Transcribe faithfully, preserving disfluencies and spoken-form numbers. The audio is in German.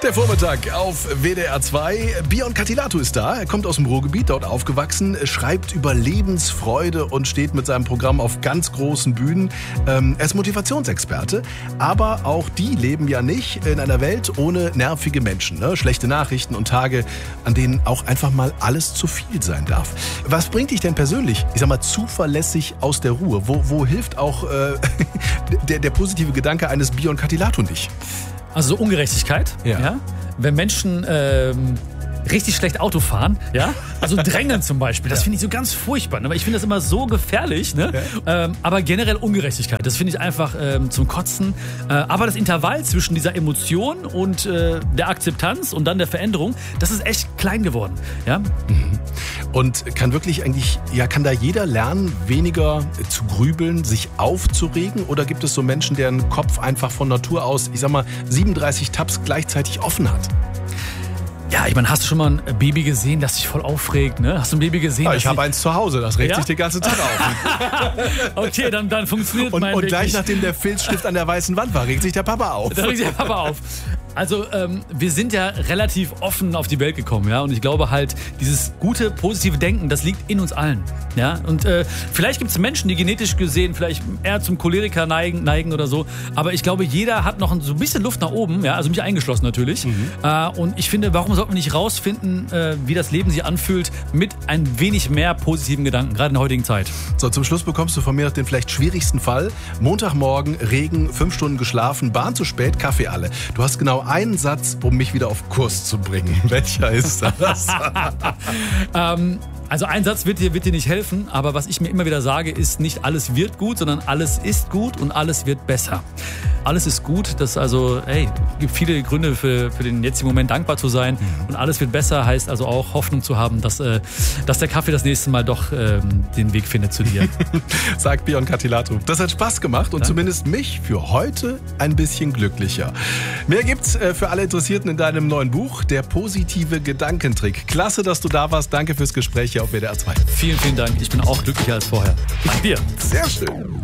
Der Vormittag auf W D R zwei. Bion Katilatou ist da. Er kommt aus dem Ruhrgebiet, dort aufgewachsen, schreibt über Lebensfreude und steht mit seinem Programm auf ganz großen Bühnen. Ähm, er ist Motivationsexperte, aber auch die leben ja nicht in einer Welt ohne nervige Menschen. Ne? Schlechte Nachrichten und Tage, an denen auch einfach mal alles zu viel sein darf. Was bringt dich denn persönlich, ich sag mal, zuverlässig aus der Ruhe? Wo, wo hilft auch äh, der, der positive Gedanke eines Bion Katilatou nicht? Also so Ungerechtigkeit, ja. ja? Wenn Menschen ähm, richtig schlecht Auto fahren, ja, also drängeln zum Beispiel, das ja. finde ich so ganz furchtbar, ne? Weil ich finde das immer so gefährlich, ne? Ja. Ähm, aber generell Ungerechtigkeit, das finde ich einfach ähm, zum Kotzen. Äh, aber das Intervall zwischen dieser Emotion und äh, der Akzeptanz und dann der Veränderung, das ist echt klein geworden, ja. Mhm. Und kann wirklich eigentlich, ja, kann da jeder lernen, weniger zu grübeln, sich aufzuregen? Oder gibt es so Menschen, deren Kopf einfach von Natur aus, ich sag mal, siebenunddreißig Tabs gleichzeitig offen hat? Ja, ich meine, hast du schon mal ein Baby gesehen, das sich voll aufregt, ne? Hast du ein Baby gesehen? Ja, ich habe eins zu Hause, das regt ja? sich den ganzen Tag auf. Okay, dann, dann funktioniert und, mein Und Weg gleich nicht. nachdem der Filzstift an der weißen Wand war, regt sich der Papa auf. Da regt sich der Papa auf. Also ähm, wir sind ja relativ offen auf die Welt gekommen, ja, und ich glaube halt, dieses gute, positive Denken, das liegt in uns allen, ja, und äh, vielleicht gibt es Menschen, die genetisch gesehen vielleicht eher zum Choleriker neigen, neigen oder so, aber ich glaube, jeder hat noch so ein bisschen Luft nach oben, ja, also mich eingeschlossen natürlich, mhm. äh, und ich finde, warum sollte man nicht rausfinden, äh, wie das Leben sich anfühlt mit ein wenig mehr positiven Gedanken, gerade in der heutigen Zeit. So, zum Schluss bekommst du von mir noch den vielleicht schwierigsten Fall. Montagmorgen, Regen, fünf Stunden geschlafen, Bahn zu spät, Kaffee alle. Du hast genau einen Satz, um mich wieder auf Kurs zu bringen. Welcher ist das? ähm, also ein Satz wird dir, wird dir nicht helfen, aber was ich mir immer wieder sage, ist nicht alles wird gut, sondern alles ist gut und alles wird besser. Alles ist gut, das also, hey, gibt viele Gründe für, für den jetzigen Moment dankbar zu sein und alles wird besser heißt also auch Hoffnung zu haben, dass, äh, dass der Kaffee das nächste Mal doch ähm, den Weg findet zu dir. Sagt Bion Katilatou. Das hat Spaß gemacht und Danke. Zumindest mich für heute ein bisschen glücklicher. Mehr gibt's äh, für alle Interessierten in deinem neuen Buch, Der positive Gedankentrick. Klasse, dass du da warst. Danke fürs Gespräch hier auf W D R zwei. Vielen, vielen Dank. Ich bin auch glücklicher als vorher. Danke dir. Sehr schön.